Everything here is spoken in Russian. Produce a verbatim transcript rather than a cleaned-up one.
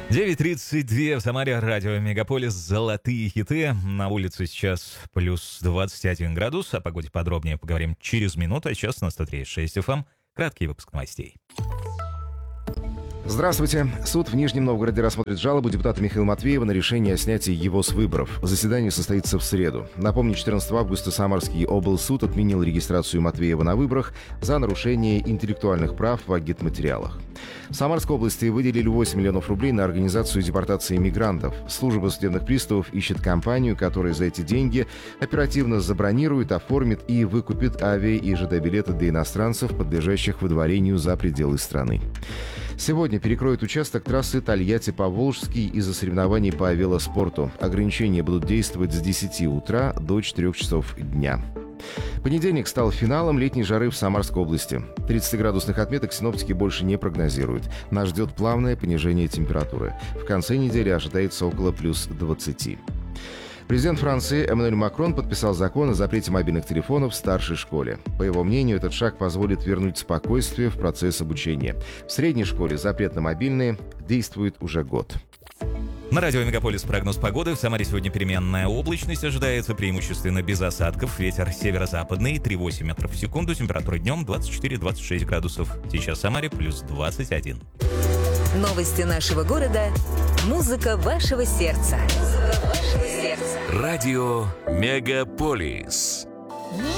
девять тридцать два в Самаре, радио Мегаполис, золотые хиты. На улице сейчас плюс двадцать один градус. О погоде подробнее поговорим через минуту. А сейчас на сто три и шесть эф эм краткий выпуск новостей. Здравствуйте. Суд в Нижнем Новгороде рассмотрит жалобу депутата Михаила Матвеева на решение о снятии его с выборов. Заседание состоится в среду. Напомню, четырнадцатого августа Самарский облсуд отменил регистрацию Матвеева на выборах за нарушение интеллектуальных прав в агитматериалах. В Самарской области выделили восемь миллионов рублей на организацию депортации мигрантов. Служба судебных приставов ищет компанию, которая за эти деньги оперативно забронирует, оформит и выкупит авиа- и ЖД-билеты для иностранцев, подлежащих выдворению за пределы страны. Сегодня перекроют участок трассы Тольятти-Поволжский из-за соревнований по велоспорту. Ограничения будут действовать с десяти утра до четырёх часов дня. Понедельник стал финалом летней жары в Самарской области. тридцатиградусных отметок синоптики больше не прогнозируют. Нас ждет плавное понижение температуры. В конце недели ожидается около плюс двадцати. Президент Франции Эммануэль Макрон подписал закон о запрете мобильных телефонов в старшей школе. По его мнению, этот шаг позволит вернуть спокойствие в процесс обучения. В средней школе запрет на мобильные действует уже год. На радио Мегаполис прогноз погоды. В Самаре сегодня переменная облачность ожидается, преимущественно без осадков. Ветер северо-западный, три целых восемь десятых метров в секунду. Температура днем двадцать четыре - двадцать шесть градусов. Сейчас в Самаре плюс двадцать один. Новости нашего города. Музыка вашего сердца. Радио Мегаполис.